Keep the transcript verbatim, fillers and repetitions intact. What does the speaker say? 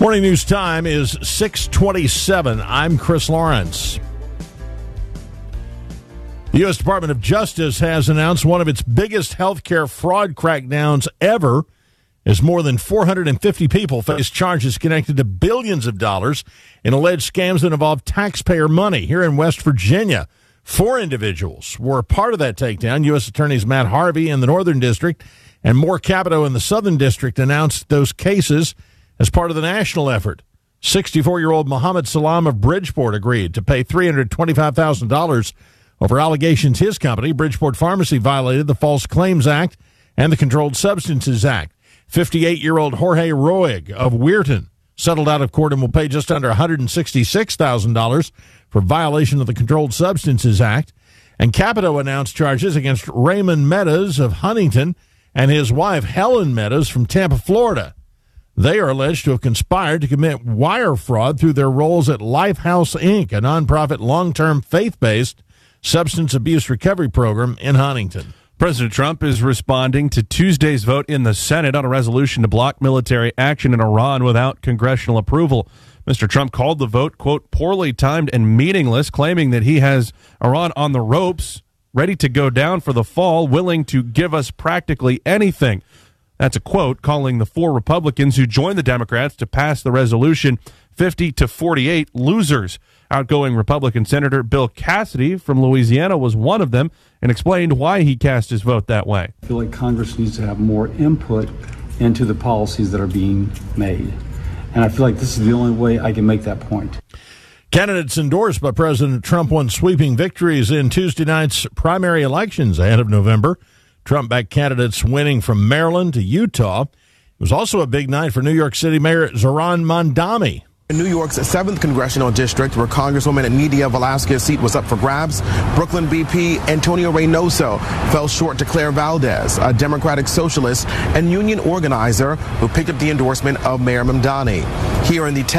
Morning news time is six twenty-seven. I'm Chris Lawrence. The U S Department of Justice has announced one of its biggest healthcare fraud crackdowns ever, as more than four hundred fifty people face charges connected to billions of dollars in alleged scams that involve taxpayer money. Here in West Virginia, four individuals were part of that takedown. U S Attorneys Matt Harvey in the Northern District and Moore Capito in the Southern District announced those cases as part of the national effort. sixty-four-year-old Muhammad Salam of Bridgeport agreed to pay three hundred twenty-five thousand dollars over allegations his company, Bridgeport Pharmacy, violated the False Claims Act and the Controlled Substances Act. fifty-eight-year-old Jorge Roig of Weirton settled out of court and will pay just under one hundred sixty-six thousand dollars for violation of the Controlled Substances Act. And Capito announced charges against Raymond Meadows of Huntington and his wife, Helen Meadows, from Tampa, Florida. They are alleged to have conspired to commit wire fraud through their roles at Lifehouse, Incorporated, a nonprofit long-term faith-based substance abuse recovery program in Huntington. President Trump is responding to Tuesday's vote in the Senate on a resolution to block military action in Iran without congressional approval. Mister Trump called the vote, quote, poorly timed and meaningless, claiming that he has Iran on the ropes, ready to go down for the fall, willing to give us practically anything. That's a quote, calling the four Republicans who joined the Democrats to pass the resolution fifty to forty-eight losers. Outgoing Republican Senator Bill Cassidy from Louisiana was one of them and explained why he cast his vote that way. I feel like Congress needs to have more input into the policies that are being made. And I feel like this is the only way I can make that point. Candidates endorsed by President Trump won sweeping victories in Tuesday night's primary elections ahead of November. Trump-backed candidates winning from Maryland to Utah. It was also a big night for New York City Mayor Zohran Mamdani. In New York's seventh Congressional District, where Congresswoman Nydia Velázquez's seat was up for grabs, Brooklyn B P Antonio Reynoso fell short to Claire Valdez, a Democratic socialist and union organizer who picked up the endorsement of Mayor Mamdani. Here in the